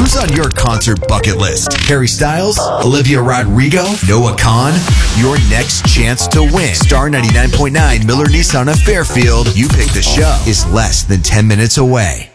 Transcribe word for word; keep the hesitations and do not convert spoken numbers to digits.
Who's on your concert bucket list? Harry Styles? Olivia Rodrigo? Noah Kahan? Your next chance to win. Star ninety-nine point nine Miller Nissan of Fairfield. You pick the show. Is less than ten minutes away.